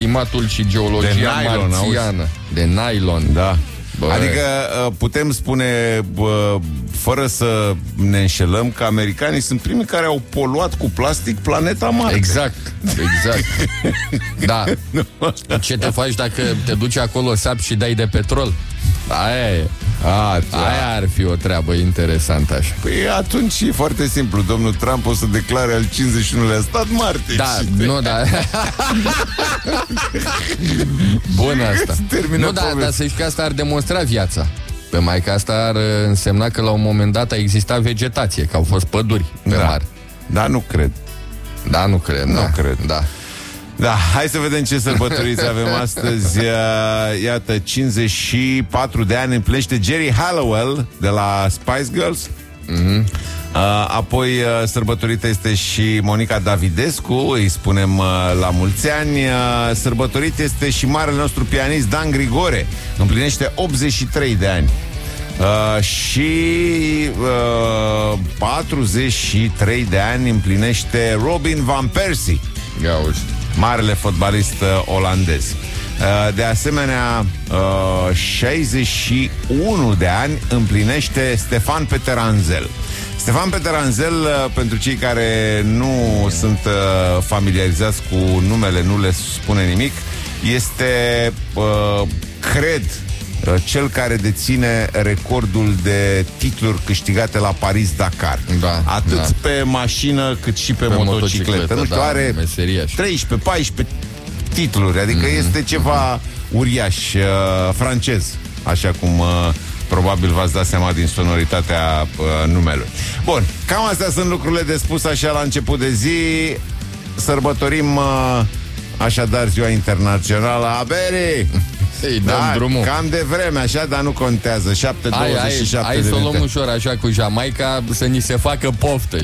climatul și geologia marțiană. De nylon. Da. Adică putem spune, fără să ne înșelăm, că americanii sunt primii care au poluat cu plastic planeta Marte. Exact. Da. Ce te faci dacă te duci acolo, sapi și dai de petrol? Aia e. Aia ar fi o treabă interesantă așa. Păi atunci e foarte simplu. Domnul Trump o să declare al 51-lea stat Marte. Da, nu, da. Bună asta. Nu, da, dar să știi că asta ar demonstra viața. Pe mai că asta ar însemna că la un moment dat a existat vegetație, că au fost păduri pe mare. Da, nu cred. Da, nu cred. Nu cred. Da. Da, hai să vedem ce sărbătoriți avem astăzi. Iată, 54 de ani împlinește Geri Halliwell de la Spice Girls. Apoi sărbătorită este și Monica Davidescu, îi spunem la mulți ani. Sărbătorit este și marele nostru pianist Dan Grigore, împlinește 83 de ani. Și 43 de ani împlinește Robin van Persie, marele fotbalist olandez. De asemenea, 61 de ani împlinește Stefan Peteranzel. Stefan Peteranzel, pentru cei care nu sunt familiarizați cu numele, nu le spune nimic, este, cred, cel care deține recordul de titluri câștigate la Paris-Dakar. Atât pe mașină cât și pe motocicletă. Nu știu, are 13-14 titluri, adică este ceva uriaș, francez, așa cum probabil v-ați dat seama din sonoritatea numelui. Bun, cam astea sunt lucrurile de spus așa la început de zi. Sărbătorim așadar Ziua Internațională a Berii. Da, cam de vreme așa, dar nu contează. 7:27 Hai să o luăm ușor așa cu Jamaica, să ni se facă poftă.